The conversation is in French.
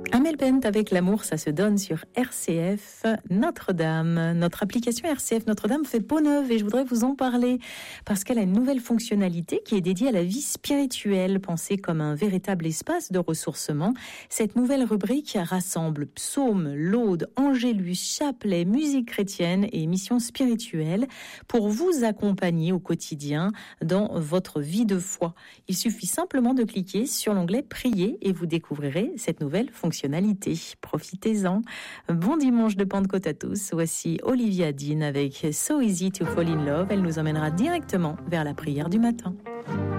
Amel Bent avec l'amour, ça se donne sur RCF Notre-Dame. Notre application RCF Notre-Dame fait peau neuve et je voudrais vous en parler parce qu'elle a une nouvelle fonctionnalité qui est dédiée à la vie spirituelle, pensée comme un véritable espace de ressourcement. Cette nouvelle rubrique rassemble psaumes, laudes, angélus, chapelets, musique chrétienne et émissions spirituelles pour vous accompagner au quotidien dans votre vie de foi. Il suffit simplement de cliquer sur l'onglet Prier et vous découvrirez cette nouvelle fonctionnalité. Profitez-en. Bon dimanche de Pentecôte à tous. Voici Olivia Dean avec So Easy to Fall in Love. Elle nous emmènera directement vers la prière du matin.